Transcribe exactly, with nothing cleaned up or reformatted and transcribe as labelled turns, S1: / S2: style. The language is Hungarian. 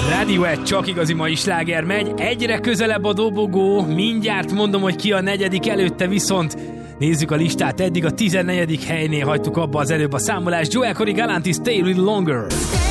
S1: Radiohead csak igazi mai sláger megy, egyre közelebb a dobogó, mindjárt mondom, hogy ki a negyedik, előtte viszont nézzük a listát, eddig a tizennegyedik helynél hagytuk abba az előbb a számolást. Joel Corey Galantis Stay a Little Longer.